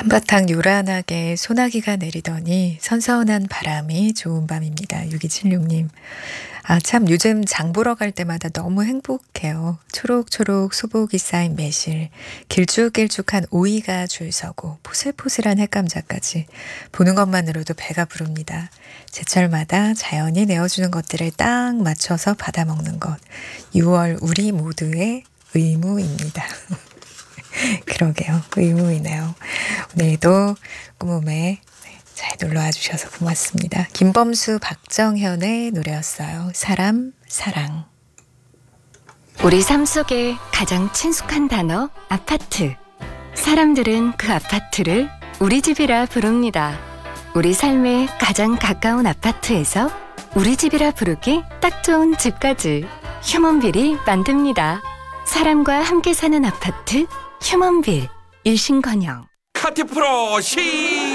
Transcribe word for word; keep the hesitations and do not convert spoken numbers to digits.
한바탕 요란하게 소나기가 내리더니 선선한 바람이 좋은 밤입니다. 육이칠육 님. 아, 참 요즘 장 보러 갈 때마다 너무 행복해요. 초록초록 소복이 쌓인 매실, 길쭉길쭉한 오이가 줄 서고 포슬포슬한 햇감자까지 보는 것만으로도 배가 부릅니다. 제철마다 자연이 내어주는 것들을 딱 맞춰서 받아먹는 것. 유월 우리 모두의 의무입니다. 그러게요. 의무이네요. 오늘도 꿈음에 잘 놀러와 주셔서 고맙습니다. 김범수, 박정현의 노래였어요. 사람, 사랑. 우리 삶 속에 가장 친숙한 단어 아파트. 사람들은 그 아파트를 우리 집이라 부릅니다. 우리 삶에 가장 가까운 아파트에서 우리 집이라 부르기 딱 좋은 집까지 휴먼빌이 만듭니다. 사람과 함께 사는 아파트 휴먼빌. 일신건영. 카티프로 시